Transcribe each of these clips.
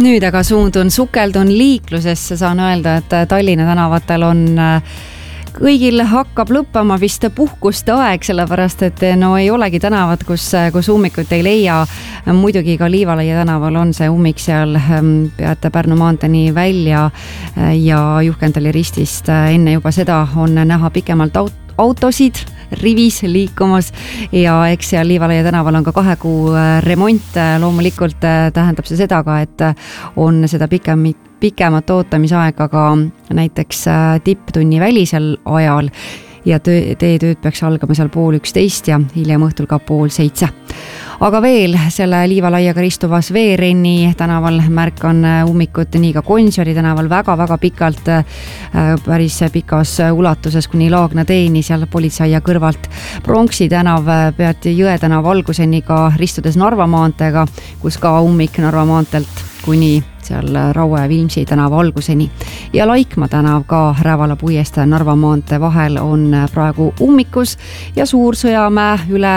Nüüd aga sukeldun liiklusesse, saan öelda, et Tallinna tänavatel on kõigil hakkab lõppama vist puhkuste aeg, sellepärast et ei olegi tänavad, kus ummikut ei leia. Muidugi ka Liivalaia tänaval on see ummik seal peate Pärnu maanteeni välja ja Juhkendali ristist enne juba seda on näha pikemalt autosid rivis liikumas ja eks seal Liivalaia tänaval on ka 2 kuu remont. Loomulikult tähendab see seda ka, et on seda pikemat ootamisaega ka näiteks tipptunni välisel ajal ja teetööd peaks algama seal 10:30 ja hiljem õhtul ka 6:30. Aga veel selle Liivalaiaga ristuvas Veerenni tänaval märkan ummikut, nii ka Gonsiori tänaval väga pikalt, päris pikas ulatuses kuni Laagna teeni seal politseia kõrvalt. Pronksi tänav pealt Jõe tänava alguseni ka ristudes Narva maanteega, kus ka ummik Narva maanteelt kuni seal Raue ja Vilmsi tänava alguseni. Ja Laikmaa tänav ka Rävala puiestee ja Narva maantee vahel on praegu ummikus ja Suur-Sõjamäe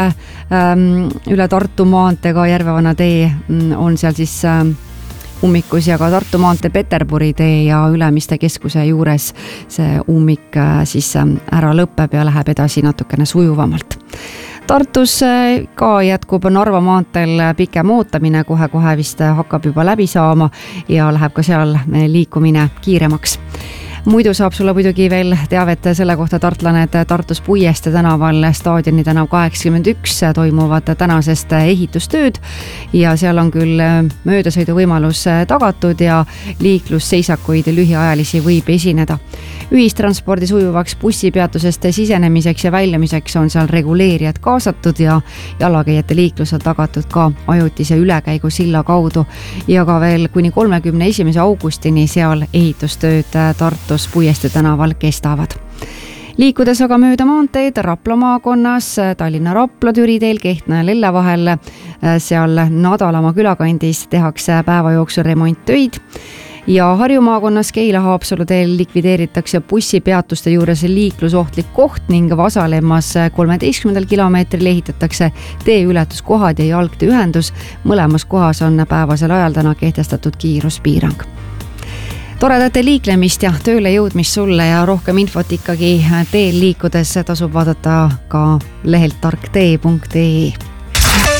üle Tartu maanteega Järvevana tee on seal siis ummikus ja ka Tartu maantee Peterburi tee ja Ülemiste keskuse juures see ummik siis ära lõpeb ja läheb edasi natukene sujuvamalt. Tartus ka jätkub Narva maanteel pikem ootamine, kohe vist hakkab juba läbi saama ja läheb ka seal liikumine kiiremaks. Muidu saab sulle muidugi veel teavet selle kohta tartlane, et Tartus Puiestee tänaval Staadioni tänav 81 toimuvad tänasest ehitustööd ja seal on küll möödasõidu võimalus tagatud ja liiklusseisakuid lühiajalisi võib esineda. Ühistranspordi sujuvaks bussipeatusest sisenemiseks ja väljumiseks on seal reguleerijad kaasatud ja jalakäijate liiklus on tagatud ka ajutise ülekäigu silla kaudu ja ka veel kuni 31. augustini seal ehitustööd Tartus Puiestee tänaval kestavad. Liikudes aga mööda maanteed Rapla maakonnas, Tallinna Rapla Türi teel Kehtna ja Lelle vahel, seal Nadalamaa külakandis tehakse päeva jooksul remonttöid ja Harju maakonnas Keila-Haapsalu teel likvideeritakse bussipeatuste juures liiklusohtlik koht ning Vasalemmas 13. kilomeetril ehitatakse teeületuskohad ja jalgteeühendus. Mõlemas kohas on päevasel ajal täna kehtestatud kiiruspiirang. Toredate liiklemist ja tööle jõudmist sulle ja rohkem infot ikkagi teel liikudes tasub vaadata ka lehelt tarktee.ee.